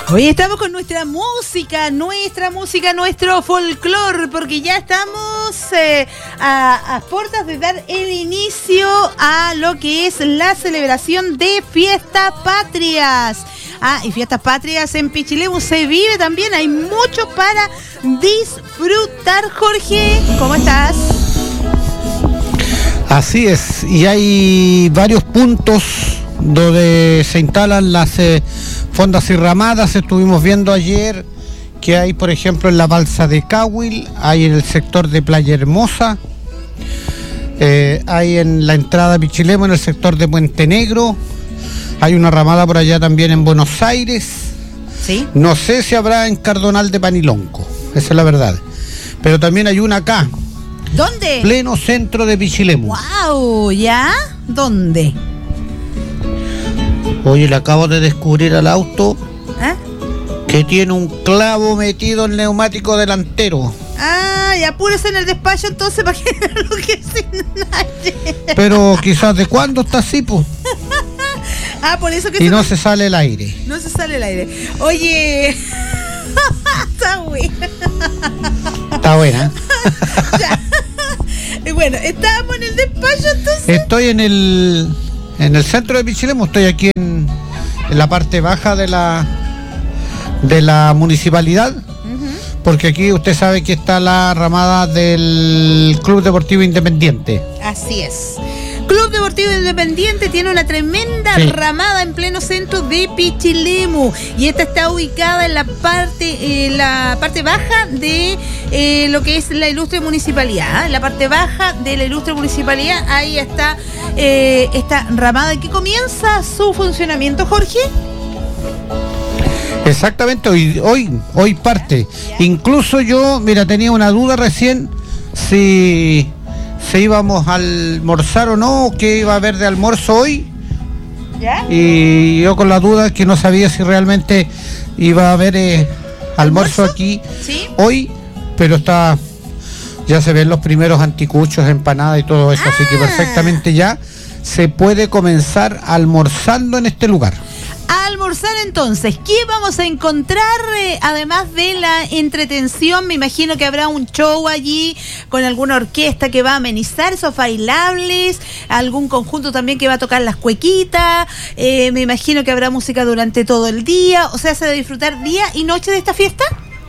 Hoy estamos con nuestra música, nuestro folclore, porque ya estamos a puertas de dar el inicio a lo que es la celebración de Fiestas Patrias. Y Fiestas Patrias en Pichilemu se vive también, hay mucho para disfrutar. Jorge, ¿cómo estás? Así es, y hay varios puntos donde se instalan las fondas y ramadas. Estuvimos viendo ayer que hay, por ejemplo, en la balsa de Cahuil, hay en el sector de Playa Hermosa, hay en la entrada a Pichilemu, en el sector de Puente Negro, hay una ramada por allá también en Buenos Aires. ¿Sí? No sé si habrá en Cardonal de Panilonco, esa es la verdad, pero también hay una acá. ¿Dónde? Pleno centro de Pichilemu. ¡Wow! ¿Ya? ¿Dónde? Oye, le acabo de descubrir al auto que tiene un clavo metido en el neumático delantero. Y apúrese en el despacho entonces para que no lo que se nadie. Pero quizás de cuándo está así, pues. Por eso que y no se sale el aire. No se sale el aire. Oye, está buena. Está buena. Ya. Bueno, estábamos en el despacho entonces. Estoy en el centro de Pichilemu, estoy aquí en la parte baja de la municipalidad, porque aquí usted sabe que está la ramada del Club Deportivo Independiente. Así es. Club Deportivo Independiente tiene una tremenda ramada en pleno centro de Pichilemu, y esta está ubicada en la parte baja de lo que es la ilustre municipalidad. En la parte baja de la ilustre municipalidad, ahí está esta ramada que comienza su funcionamiento, Jorge. Exactamente, hoy parte. Incluso yo, mira, tenía una duda recién si íbamos a almorzar o no, que iba a haber de almuerzo hoy. ¿Ya? Y yo con la duda que no sabía si realmente iba a haber almuerzo aquí. ¿Sí? Hoy, pero ya se ven los primeros anticuchos, empanadas y todo eso, así que perfectamente ya se puede comenzar almorzando en este lugar. A almorzar entonces, ¿qué vamos a encontrar además de la entretención? Me imagino que habrá un show allí con alguna orquesta que va a amenizar esos bailables, algún conjunto también que va a tocar las cuequitas, me imagino que habrá música durante todo el día, o sea, se va a disfrutar día y noche de esta fiesta.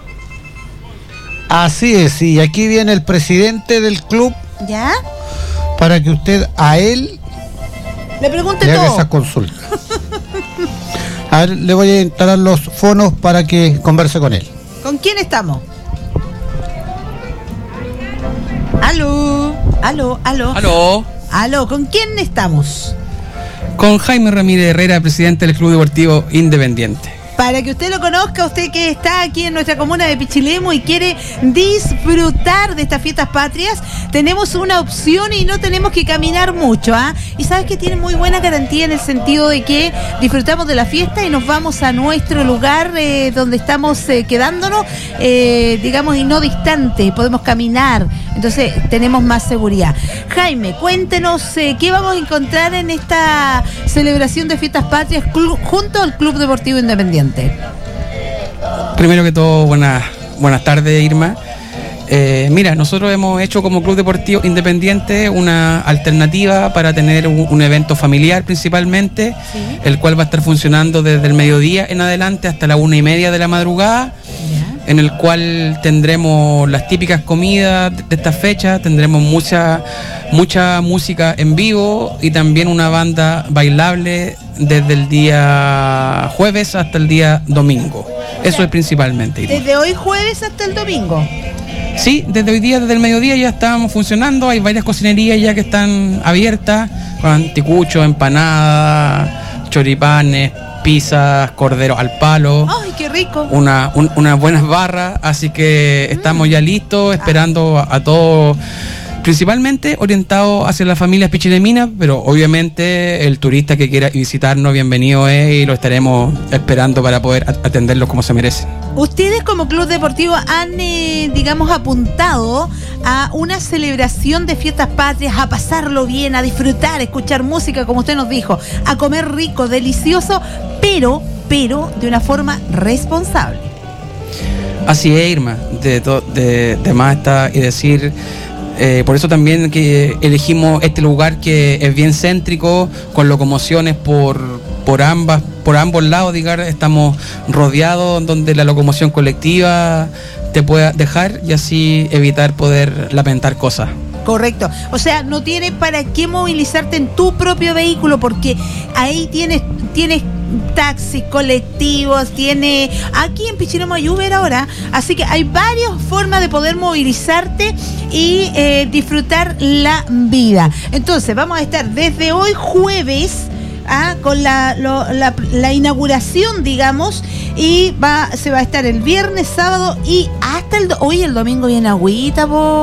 Así es, y aquí viene el presidente del club. ¿Ya? Para que usted a él le pregunte le todo. Haga esa consulta. A ver, le voy a instalar los fonos para que converse con él. ¿Con quién estamos? Aló, ¿con quién estamos? Con Jaime Ramírez Herrera, presidente del Club Deportivo Independiente. Para que usted lo conozca, usted que está aquí en nuestra comuna de Pichilemu y quiere disfrutar de estas fiestas patrias, tenemos una opción y no tenemos que caminar mucho, Y sabes que tiene muy buena garantía en el sentido de que disfrutamos de la fiesta y nos vamos a nuestro lugar donde estamos quedándonos, digamos, y no distante, podemos caminar, entonces tenemos más seguridad. Jaime, cuéntenos qué vamos a encontrar en esta celebración de fiestas patrias junto al Club Deportivo Independiente. Primero que todo, buenas tardes, Irma. Mira, nosotros hemos hecho como Club Deportivo Independiente una alternativa para tener un evento familiar principalmente, el cual va a estar funcionando desde el mediodía en adelante hasta la 1:30 de la madrugada, en el cual tendremos las típicas comidas de esta fecha, tendremos mucha música en vivo y también una banda bailable desde el día jueves hasta el día domingo. Eso es principalmente. ¿Desde hoy jueves hasta el domingo? Sí, desde hoy día, desde el mediodía ya estamos funcionando, hay varias cocinerías ya que están abiertas, con anticuchos, empanadas, choripanes, pizzas, cordero al palo. ¡Ay, qué rico! Unas buenas barras, así que estamos ya listos, esperando a todos principalmente orientado hacia las familias pichileminas, pero obviamente el turista que quiera visitarnos, bienvenido es, y lo estaremos esperando para poder atenderlos como se merecen. Ustedes como Club Deportivo han, digamos, apuntado a una celebración de fiestas patrias, a pasarlo bien, a disfrutar, a escuchar música, como usted nos dijo, a comer rico, delicioso, pero de una forma responsable. Así es, Irma, de más está y decir, por eso también que elegimos este lugar que es bien céntrico, con locomociones por ambos lados, digamos, estamos rodeados donde la locomoción colectiva te pueda dejar y así evitar poder lamentar cosas. Correcto, o sea, no tienes para qué movilizarte en tu propio vehículo, porque ahí tienes taxis, colectivos, aquí en Pichilemu hay Uber ahora, así que hay varias formas de poder movilizarte y disfrutar la vida. Entonces vamos a estar desde hoy jueves con la inauguración, digamos, y se va a estar el viernes, sábado y hasta hoy el domingo viene agüita,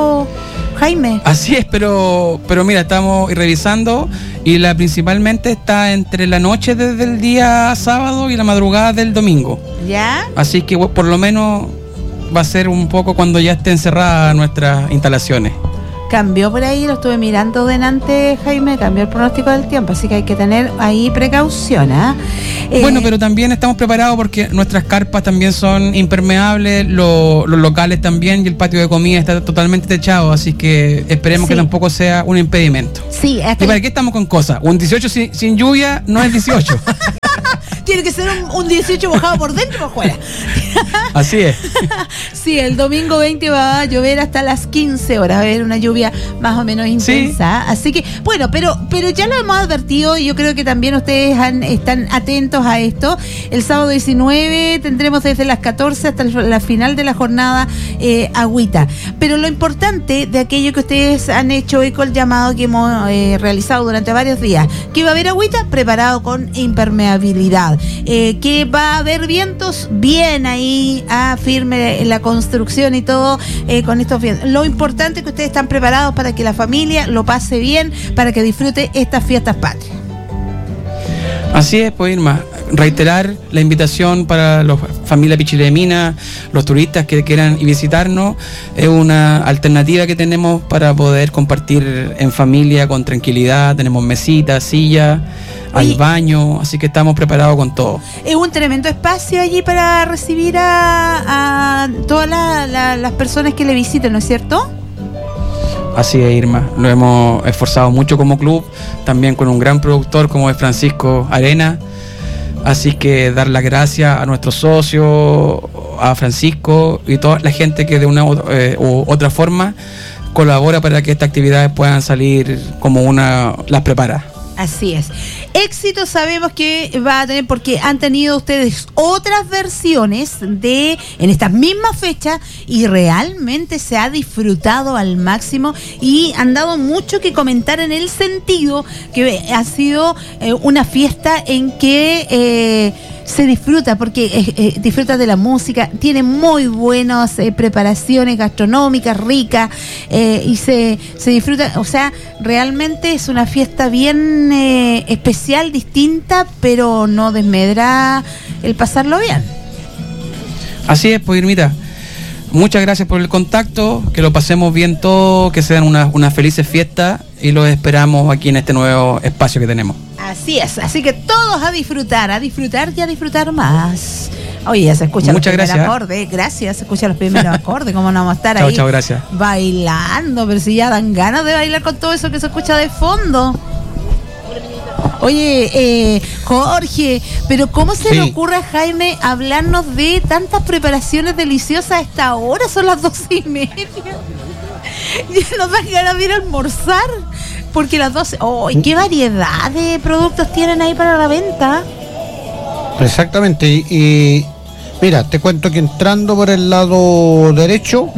Jaime. Así es, pero mira, estamos revisando y principalmente está entre la noche desde el día sábado y la madrugada del domingo. ¿Ya? Así que por lo menos va a ser un poco cuando ya estén cerradas nuestras instalaciones. Cambió por ahí, lo estuve mirando delante, Jaime, cambió el pronóstico del tiempo, así que hay que tener ahí precaución. Bueno, pero también estamos preparados porque nuestras carpas también son impermeables, los locales también, y el patio de comida está totalmente techado, así que esperemos que tampoco sea un impedimento. Sí, ¿Y para qué estamos con cosas? Un 18 sin lluvia no es 18. Tiene que ser un 18 mojado por dentro y por fuera. Así es. Sí, el domingo 20 va a llover hasta las 15 horas, va a haber una lluvia más o menos intensa. Sí. Así que, bueno, pero ya lo hemos advertido y yo creo que también ustedes están atentos a esto. El sábado 19 tendremos desde las 14 hasta la final de la jornada agüita. Pero lo importante de aquello que ustedes han hecho hoy con el llamado que hemos realizado durante varios días, que va a haber agüita preparado con impermeabilidad. Que va a haber vientos bien ahí, firme la construcción y todo con estos vientos. Lo importante es que ustedes están preparados para que la familia lo pase bien, para que disfrute estas fiestas patrias. Así es, pues Irma, reiterar la invitación para la familia pichilemina, los turistas que quieran visitarnos, es una alternativa que tenemos para poder compartir en familia con tranquilidad. Tenemos mesitas, sillas, hay baño, así que estamos preparados con todo. Es un tremendo espacio allí para recibir a todas las personas que le visiten, ¿no es cierto? Así es, Irma, lo hemos esforzado mucho como club, también con un gran productor como es Francisco Arena, así que dar las gracias a nuestros socios, a Francisco y toda la gente que de una u otra forma colabora para que estas actividades puedan salir como las prepara. Así es. Éxito sabemos que va a tener porque han tenido ustedes otras versiones en estas mismas fechas y realmente se ha disfrutado al máximo y han dado mucho que comentar en el sentido que ha sido una fiesta en que se disfruta porque disfruta de la música, tiene muy buenas preparaciones gastronómicas, ricas, y se disfruta, o sea, realmente es una fiesta bien especial, distinta, pero no desmedra el pasarlo bien. Así es, pues Irmita, muchas gracias por el contacto, que lo pasemos bien todo, que sean unas felices fiestas y los esperamos aquí en este nuevo espacio que tenemos. Así es, así que todos a disfrutar y a disfrutar más. Oye, ya se escuchan los primeros acordes, gracias, se escuchan los primeros acordes, ¿cómo no vamos a estar ahí? Chao, gracias. Bailando, pero si ya dan ganas de bailar con todo eso que se escucha de fondo. Oye, Jorge, pero ¿cómo se le ocurre a Jaime hablarnos de tantas preparaciones deliciosas a esta hora? Son las 12:30. Ya nos dan ganas de ir a almorzar. Porque las 12... ¡Oh! ¿Qué variedad de productos tienen ahí para la venta? Exactamente. Y mira, te cuento que entrando por el lado derecho,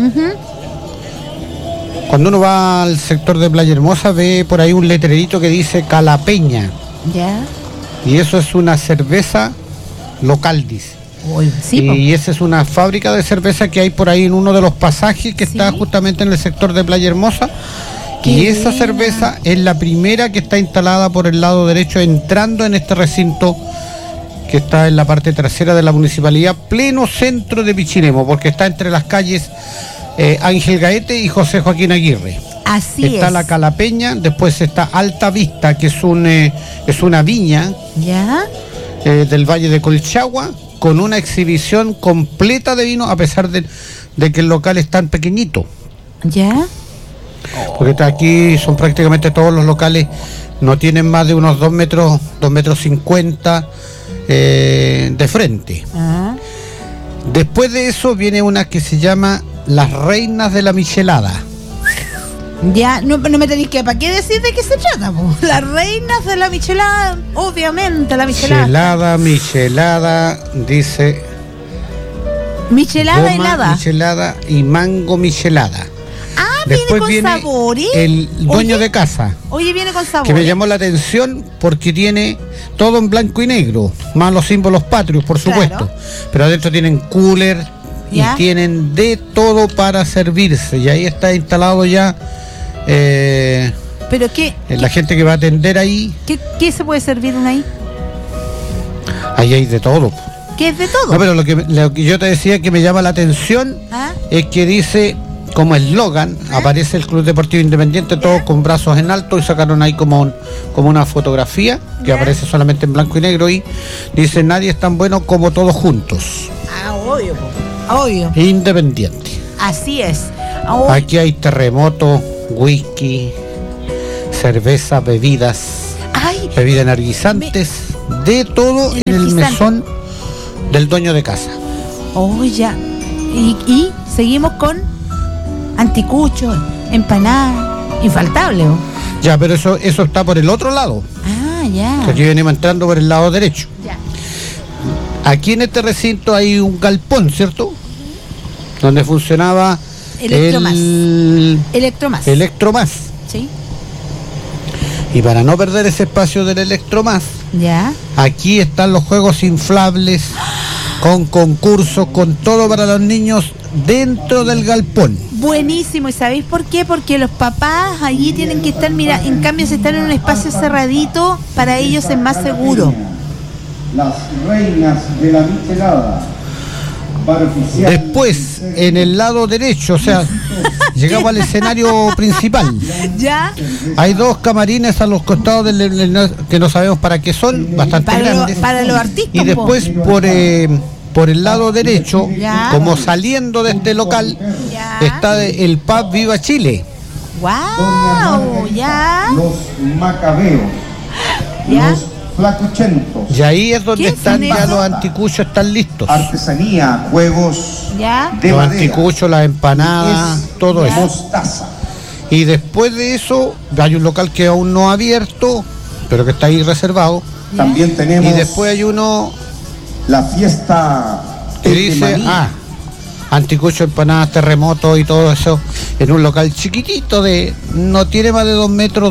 cuando uno va al sector de Playa Hermosa, ve por ahí un letrerito que dice Calapeña. Ya. Y eso es una cerveza local, dice. Uy, sí, y esa es una fábrica de cerveza que hay por ahí en uno de los pasajes que está justamente en el sector de Playa Hermosa. Y esa cerveza es la primera que está instalada por el lado derecho, entrando en este recinto que está en la parte trasera de la municipalidad, pleno centro de Pichilemu, porque está entre las calles Ángel Gaete y José Joaquín Aguirre. Así está es. la Calapeña, después está Alta Vista, que es una viña ¿Ya? del Valle de Colchagua, con una exhibición completa de vino, a pesar de que el local es tan pequeñito. ¿Ya? Porque está aquí, son prácticamente todos los locales, no tienen más de unos 2 metros 50 de frente. Ah. Después de eso viene una que se llama Las Reinas de la Michelada. Ya, no me tenéis que, ¿para qué decir de qué se trata, po? Las reinas de la michelada, obviamente, la michelada. Michelada, dice... Michelada goma helada. michelada y mango michelada. Ah, Después viene con viene sabores. el dueño Oye, de casa, Oye, viene con sabores. que me llamó la atención porque tiene todo en blanco y negro, más los símbolos patrios, por supuesto. Claro. Pero adentro tienen cooler y ¿Ya? tienen de todo para servirse. Y ahí está instalado ya ¿Pero qué, la gente que va a atender ahí. qué se puede servir uno ahí? Ahí hay de todo. ¿Qué es de todo? No, pero lo que yo te decía que me llama la atención ¿Ah? es que dice, como eslogan, aparece el Club Deportivo Independiente, todos con brazos en alto, y sacaron ahí como una fotografía que ¿Ya? aparece solamente en blanco y negro, y dice, nadie es tan bueno como todos juntos. Ah, obvio, po. Obvio. Independiente. Así es. Oh, Aquí hay terremoto, whisky, cerveza, bebidas energizantes, de todo en el Energizante. mesón del dueño de casa. oh, ya. Y seguimos con anticucho, empanada, infaltable, po. Ya, pero eso está por el otro lado. Ah, ya. Aquí venimos entrando por el lado derecho. Ya. Aquí en este recinto hay un galpón, ¿cierto? Donde funcionaba Electromás. el Electromás. Electromás. Sí. Y para no perder ese espacio del Electromás, Ya. aquí están los juegos inflables, con concursos, con todo para los niños dentro del galpón. Buenísimo. ¿Y sabéis por qué? Porque los papás allí tienen que estar, mira, en cambio si están en un espacio cerradito, para ellos es más seguro. Las reinas de la michelada. Bar oficial. Después, en el lado derecho, o sea, llegamos al escenario principal. ¿Ya? Hay 2 camarines a los costados que no sabemos para qué son, bastante grandes. Para los artistas. Y después por el lado derecho, Ya. como saliendo de este local, Ya. está el pub Viva Chile. ¡Wow! Ya. Los macabeos. Ya. Los flacuchentos. Y ahí es donde ¿Qué están son ya esos? los anticuchos, están listos. Artesanía, juegos Ya. de Los madera. anticuchos, las empanadas, Es todo eso. mostaza. Y después de eso, hay un local que aún no ha abierto, pero que está ahí reservado. También tenemos Y después hay uno la fiesta que dice, anticucho, empanadas, terremoto y todo eso, en un local chiquitito no tiene más de 2 metros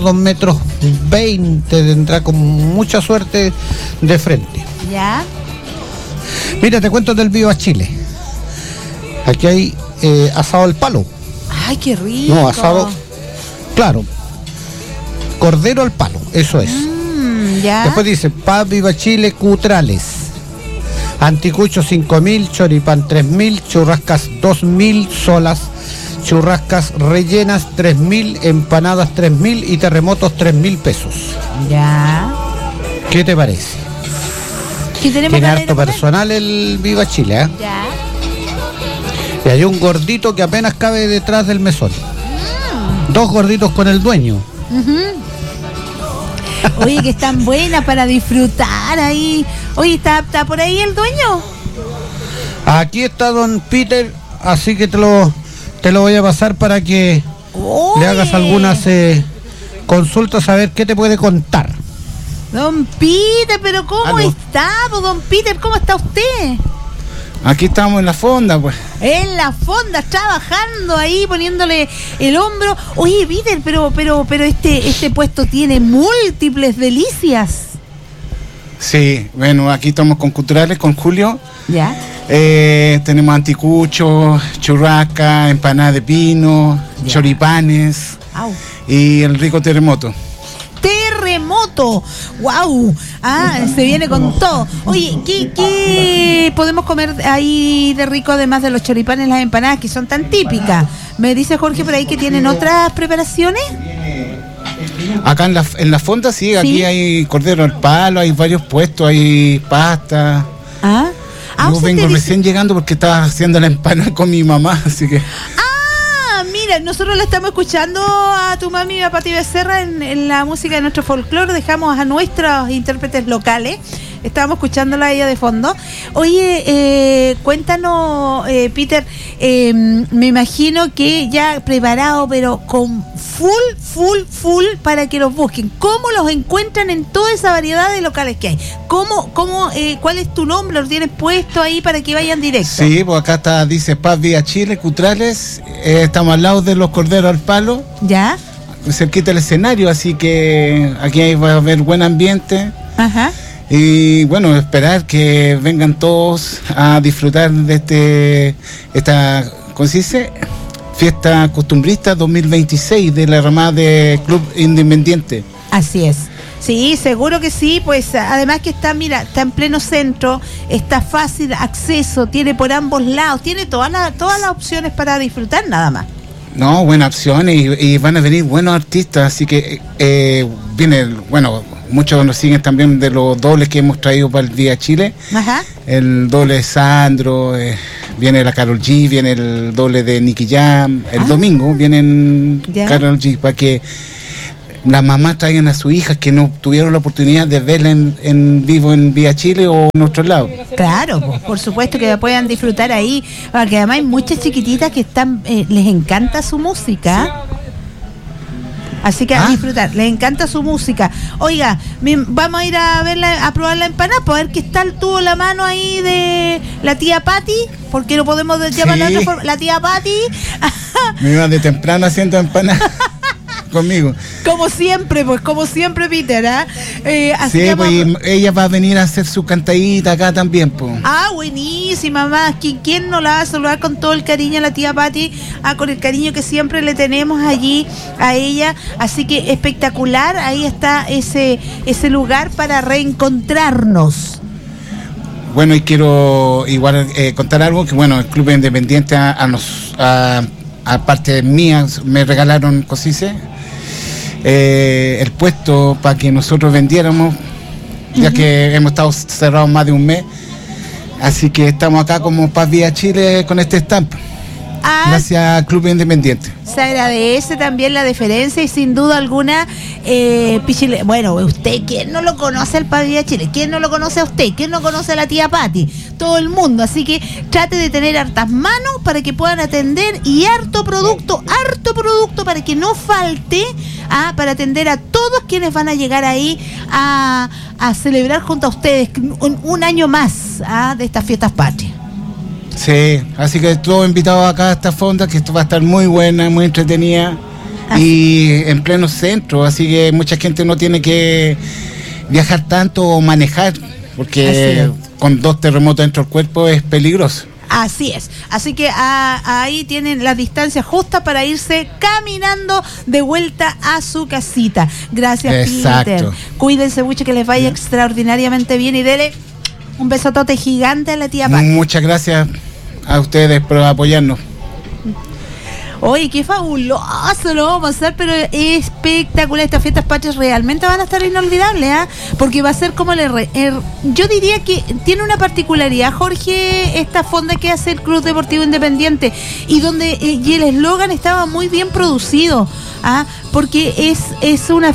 20, tendrá con mucha suerte de frente. Ya. Mira, te cuento del Viva Chile. Aquí hay asado al palo. Ay, qué rico. No, asado, claro, cordero al palo, eso es. Ya. Después dice, pub Viva Chile, cutrales. Anticucho 5.000, choripán 3.000, churrascas 2.000 solas, churrascas rellenas 3.000, empanadas 3.000 y terremotos 3.000 pesos. Ya. ¿Qué te parece? ¿Qué tenemos Tiene para harto ir a comer? personal el Viva Chile, ¿eh? Ya. Y hay un gordito que apenas cabe detrás del mesón. 2 gorditos con el dueño. Oye, que están buenas para disfrutar ahí. Oye, ¿está por ahí el dueño? Aquí está don Peter, así que te lo voy a pasar para que Oye. le hagas algunas consultas a ver qué te puede contar. Don Peter, pero ¿cómo Aló. está, po, don Peter? ¿Cómo está usted? Aquí estamos en la fonda, pues. En la fonda, trabajando ahí, poniéndole el hombro. Oye, Peter, pero este puesto tiene múltiples delicias. Sí, bueno, aquí estamos con culturales, con Julio. Ya. Tenemos anticuchos, churrasca, empanada de pino, Ya. choripanes, Au. y el rico terremoto. Terremoto, wow, se viene con todo. Oye, ¿qué podemos comer ahí de rico además de los choripanes y las empanadas que son tan típicas? Me dice Jorge por ahí que tienen otras preparaciones. Acá en la fonda sí, aquí hay cordero al palo, hay varios puestos, hay pasta. Yo vengo recién llegando porque estaba haciendo la empanada con mi mamá, así que... Mira, nosotros la estamos escuchando a tu mami, a Pati Becerra, en la música de nuestro folclore. Dejamos a nuestros intérpretes locales. Estábamos escuchándola a ella de fondo. Oye, cuéntanos, Peter, me imagino que ya preparado, pero con full para que los busquen. ¿Cómo los encuentran en toda esa variedad de locales que hay? ¿Cuál es tu nombre? ¿Lo tienes puesto ahí para que vayan directo? Sí, pues acá dice Paz Vía Chile, Cutrales. Estamos al lado de los corderos al palo. ¿Ya? Cerquita del escenario, así que aquí va a haber buen ambiente. Ajá. Y bueno, esperar que vengan todos a disfrutar de esta, ¿cómo se dice? Fiesta Costumbrista 2026 de la ramada de Club Independiente. Así es. Sí, seguro que sí, pues además que está en pleno centro, está fácil acceso, tiene por ambos lados, tiene todas las opciones para disfrutar nada más. No, buenas opciones y van a venir buenos artistas, así que muchos nos siguen también de los dobles que hemos traído para el Vía Chile. Ajá. El doble de Sandro, viene la Karol G, viene el doble de Nicky Jam. El domingo vienen Karol G para que las mamás traigan a sus hijas que no tuvieron la oportunidad de verla en vivo en Vía Chile o en otro lado. Claro, por supuesto que puedan disfrutar ahí, porque además hay muchas chiquititas que les encanta su música. Así que a disfrutar, les encanta su música. Oiga, vamos a ir a verla, a probar la empanada, para ver qué tal tuvo la mano ahí de la tía Pati, porque no podemos llamarla de otra forma. La tía Pati. Me iba de temprano haciendo empanadas conmigo. Como siempre, Peter, así sí, pues ella va a venir a hacer su cantadita acá también, pues. Buenísima, más. ¿Quién no la va a saludar con todo el cariño a la tía Pati? Con el cariño que siempre le tenemos allí a ella. Así que espectacular, ahí está ese lugar para reencontrarnos. Bueno, y quiero igual contar algo, que bueno, el Club Independiente aparte mía, me regalaron cosices. El puesto para que nosotros vendiéramos, ya que hemos estado cerrados más de un mes, así que estamos acá como Paz Vía Chile con este stamp. Gracias Club Independiente. Se agradece también la deferencia y sin duda alguna, Pichile, bueno, usted, ¿quién no lo conoce al Paz Vía Chile? ¿Quién no lo conoce a usted? ¿Quién no conoce a la tía Pati? Todo el mundo, así que trate de tener hartas manos para que puedan atender y harto producto para que no falte, para atender a todos quienes van a llegar ahí a celebrar junto a ustedes un año más de estas fiestas patrias. Sí, así que todos invitados acá a esta fonda, que esto va a estar muy buena, muy entretenida y en pleno centro, así que mucha gente no tiene que viajar tanto o manejar, porque con 2 terremotos dentro del cuerpo es peligroso. Así es, así que ahí tienen la distancia justa para irse caminando de vuelta a su casita. Gracias, Peter. Cuídense mucho, que les vaya extraordinariamente bien y dele un besotote gigante a la tía Pati. Muchas gracias a ustedes por apoyarnos. Oye, qué fabuloso lo vamos a pasar, pero espectacular. Estas fiestas patrias realmente van a estar inolvidables, porque va a ser como yo diría que tiene una particularidad, Jorge, esta fonda que hace el Club Deportivo Independiente, y donde y el eslogan estaba muy bien producido, porque es una